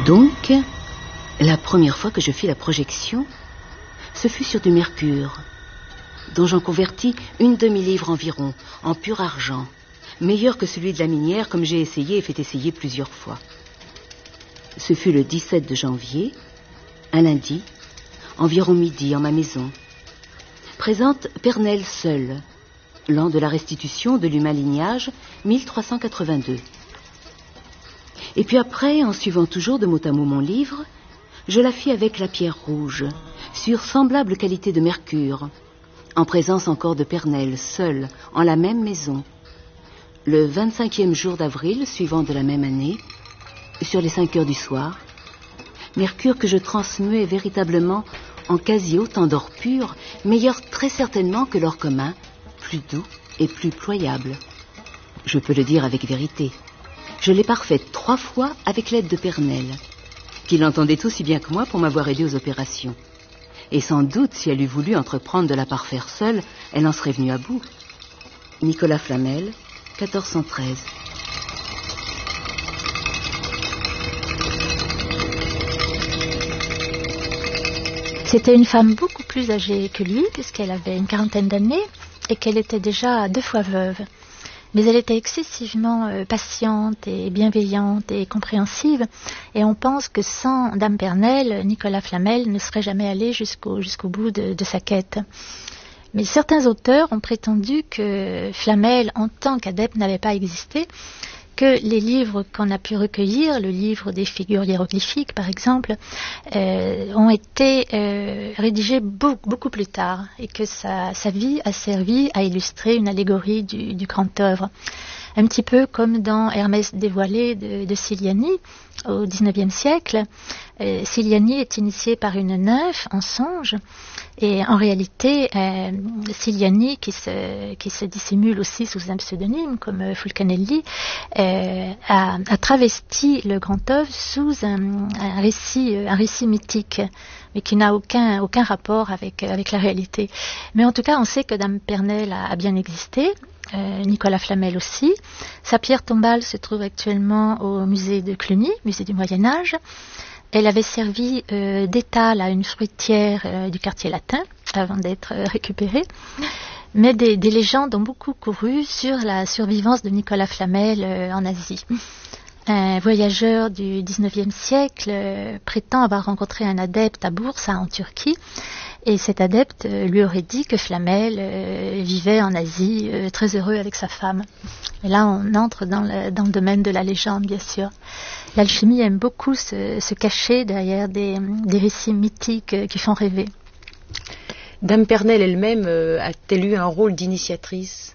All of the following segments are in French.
Donc, la première fois que je fis la projection, ce fut sur du mercure, dont j'en convertis une demi-livre environ, en pur argent, meilleur que celui de la minière, comme j'ai essayé et fait essayer plusieurs fois. Ce fut le 17 de janvier, un lundi, environ midi, en ma maison. Présente Pernelle seul, l'an de la restitution de l'humain lignage, 1382. Et puis après, en suivant toujours de mot à mot mon livre, je la fis avec la pierre rouge, sur semblable qualité de mercure, en présence encore de Pernelle seul, en la même maison, le 25e jour d'avril suivant de la même année, sur les 5 heures du soir, mercure que je transmuais véritablement en quasi autant d'or pur, meilleur très certainement que l'or commun, plus doux et plus ployable. Je peux le dire avec vérité. Je l'ai parfaite 3 fois avec l'aide de Pernelle, qui l'entendait aussi bien que moi pour m'avoir aidé aux opérations. Et sans doute, si elle eût voulu entreprendre de la parfaire seule, elle en serait venue à bout. Nicolas Flamel, 1413. C'était une femme beaucoup plus âgée que lui, puisqu'elle avait une 40aine d'années et qu'elle était déjà 2 fois veuve. Mais elle était excessivement patiente et bienveillante et compréhensive. Et on pense que sans Dame Pernelle, Nicolas Flamel ne serait jamais allé jusqu'au bout de sa quête. Mais certains auteurs ont prétendu que Flamel, en tant qu'adepte, n'avait pas existé, que les livres qu'on a pu recueillir, le livre des figures hiéroglyphiques par exemple, ont été rédigés beaucoup plus tard et que sa vie a servi à illustrer une allégorie du grand œuvre. Un petit peu comme dans Hermès dévoilé de Siliani au XIXe siècle. Siliani est initié par une nymphe en songe et en réalité Siliani qui se dissimule aussi sous un pseudonyme comme Fulcanelli a travesti le grand œuvre sous un récit mythique mais qui n'a aucun rapport avec la réalité. Mais en tout cas on sait que Dame Pernelle a bien existé. Nicolas Flamel aussi. Sa pierre tombale se trouve actuellement au musée de Cluny, musée du Moyen-Âge. Elle avait servi d'étal à une fruitière du quartier latin avant d'être récupérée. Mais des légendes ont beaucoup couru sur la survivance de Nicolas Flamel en Asie. Un voyageur du XIXe siècle prétend avoir rencontré un adepte à Bursa en Turquie. Et cet adepte lui aurait dit que Flamel vivait en Asie très heureux avec sa femme. Et là, on entre dans le domaine de la légende, bien sûr. L'alchimie aime beaucoup se cacher derrière des récits mythiques qui font rêver. Dame Pernelle elle-même a-t-elle eu un rôle d'initiatrice ?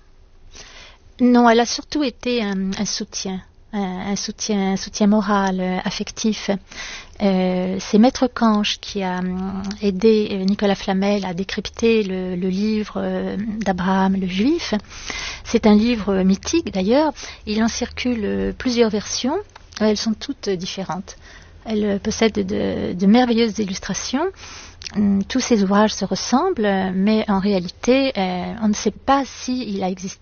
Non, elle a surtout été un soutien. Un soutien moral, affectif. C'est Maître Canche qui a aidé Nicolas Flamel à décrypter le livre d'Abraham le Juif. C'est un livre mythique d'ailleurs. Il en circule plusieurs versions. Elles sont toutes différentes. Elle possède de merveilleuses illustrations. Tous ces ouvrages se ressemblent, mais en réalité, on ne sait pas s'il a existé